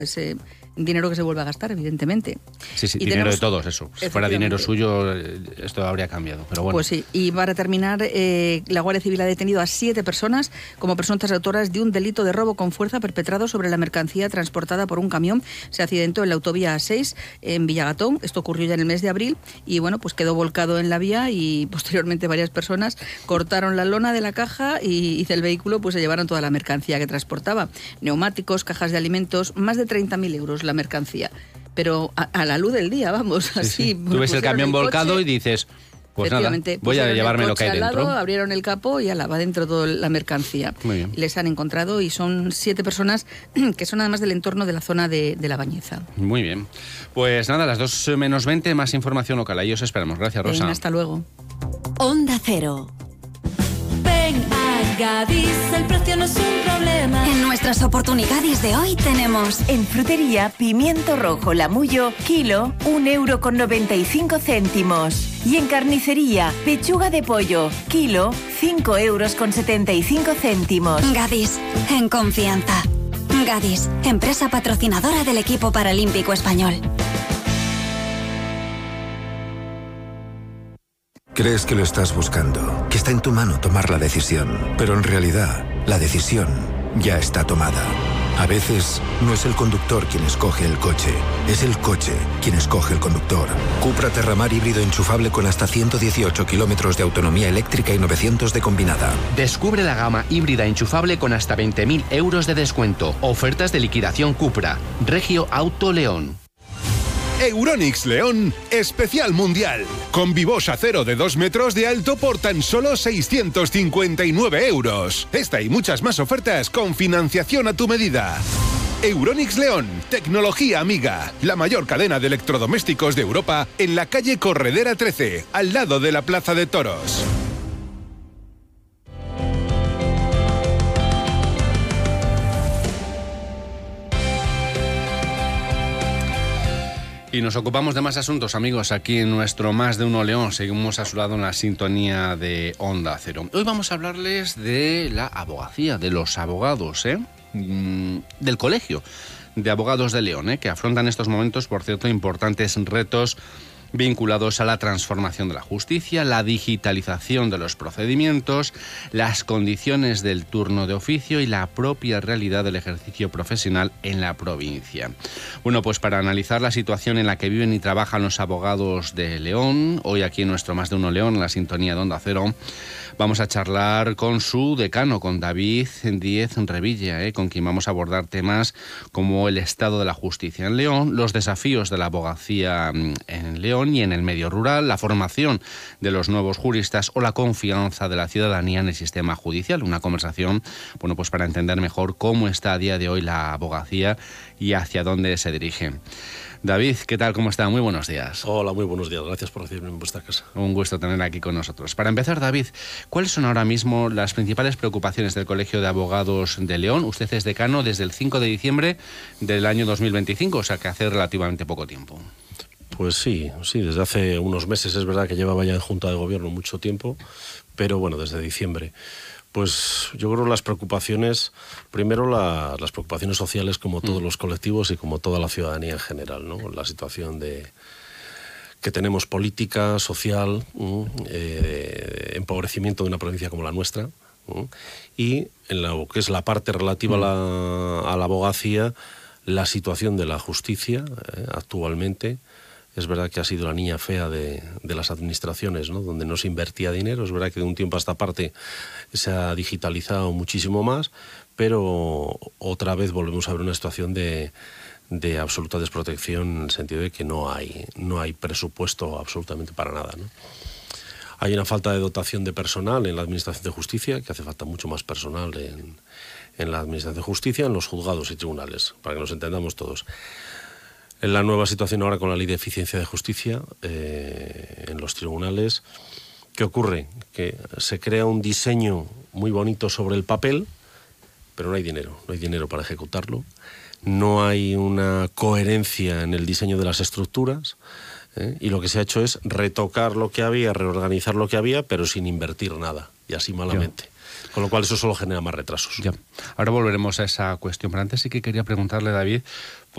ese dinero que se vuelve a gastar, evidentemente. Sí, y dinero de todos, eso. Si fuera dinero suyo, esto habría cambiado, pero bueno. Pues sí, y para terminar, la Guardia Civil ha detenido a 7 personas como presuntas autoras de un delito de robo con fuerza perpetrado sobre la mercancía transportada por un camión. Se accidentó en la autovía A6 en Villagatón. Esto ocurrió ya en el mes de abril y bueno, pues quedó volcado en la vía y posteriormente varias personas cortaron la lona de la caja y del vehículo pues se llevaron toda la mercancía que transportaba. Neumáticos, cajas de alimentos, más de 30.000 euros la mercancía. Pero a la luz del día, vamos, sí, así. Sí. Tú ves el camión volcado y dices, pues nada, voy a llevarme lo que hay dentro. Abrieron el capó y ala, va dentro toda la mercancía. Muy bien. Les han encontrado y son 7 personas que son además del entorno de la zona de La Bañeza. Muy bien. Pues nada, a las 2 menos 20, más información local. Ahí os esperamos. Gracias, Rosa. Hasta luego. Onda Cero. Ven a Gadis, el precio no es un problema. En nuestras oportunidades de hoy tenemos... En frutería, pimiento rojo Lamullo, kilo, 1,95 €. Y en carnicería, pechuga de pollo, kilo, 5,75 €. Gadis, en confianza. Gadis, empresa patrocinadora del equipo paralímpico español. Crees que lo estás buscando, que está en tu mano tomar la decisión, pero en realidad la decisión ya está tomada. A veces no es el conductor quien escoge el coche, es el coche quien escoge el conductor. Cupra Terramar híbrido enchufable con hasta 118 kilómetros de autonomía eléctrica y 900 de combinada. Descubre la gama híbrida enchufable con hasta 20.000 euros de descuento. Ofertas de liquidación Cupra. Regio Auto León. Euronics León, especial mundial. Con Vivox acero de 2 metros de alto por tan solo 659 €. Esta y muchas más ofertas con financiación a tu medida. Euronics León, tecnología amiga. La mayor cadena de electrodomésticos de Europa en la calle Corredera 13, al lado de la Plaza de Toros. Y nos ocupamos de más asuntos, amigos, aquí en nuestro Más de Uno León. Seguimos a su lado en la sintonía de Onda Cero. Hoy vamos a hablarles de la abogacía, de los abogados, del Colegio de Abogados de León, que afrontan estos momentos, por cierto, importantes retos vinculados a la transformación de la justicia, la digitalización de los procedimientos, las condiciones del turno de oficio y la propia realidad del ejercicio profesional en la provincia. Bueno, pues para analizar la situación en la que viven y trabajan los abogados de León, hoy aquí en nuestro Más de Uno León, en la sintonía de Onda Cero, vamos a charlar con su decano, con David Díez Revilla, con quien vamos a abordar temas como el estado de la justicia en León, los desafíos de la abogacía en León y en el medio rural, la formación de los nuevos juristas o la confianza de la ciudadanía en el sistema judicial. Una conversación, bueno, pues para entender mejor cómo está a día de hoy la abogacía y hacia dónde se dirige. David, ¿qué tal? ¿Cómo está? Muy buenos días. Hola, muy buenos días. Gracias por recibirme en vuestra casa. Un gusto tener aquí con nosotros. Para empezar, David, ¿cuáles son ahora mismo las principales preocupaciones del Colegio de Abogados de León? Usted es decano desde el 5 de diciembre del año 2025, o sea que hace relativamente poco tiempo. Pues sí, desde hace unos meses. Es verdad que llevaba ya en Junta de Gobierno mucho tiempo, pero bueno, desde diciembre. Pues yo creo las preocupaciones, primero las preocupaciones sociales como todos los colectivos y como toda la ciudadanía en general, ¿no? La situación que tenemos política, social, empobrecimiento de una provincia como la nuestra, y en lo que es la parte relativa a la abogacía, la situación de la justicia actualmente. Es verdad que ha sido la niña fea de las administraciones, ¿no? Donde no se invertía dinero. Es verdad que de un tiempo a esta parte se ha digitalizado muchísimo más, pero otra vez volvemos a ver una situación de absoluta desprotección, en el sentido de que no hay presupuesto absolutamente para nada, ¿no? Hay una falta de dotación de personal en la Administración de Justicia, que hace falta mucho más personal en la Administración de Justicia, en los juzgados y tribunales, para que nos entendamos todos. En la nueva situación ahora con la Ley de Eficiencia de Justicia en los tribunales, ¿qué ocurre? Que se crea un diseño muy bonito sobre el papel, pero no hay dinero para ejecutarlo. No hay una coherencia en el diseño de las estructuras, y lo que se ha hecho es retocar lo que había, reorganizar lo que había, pero sin invertir nada, y así malamente. Con lo cual eso solo genera más retrasos. Ya. Ahora volveremos a esa cuestión, pero antes sí que quería preguntarle, David,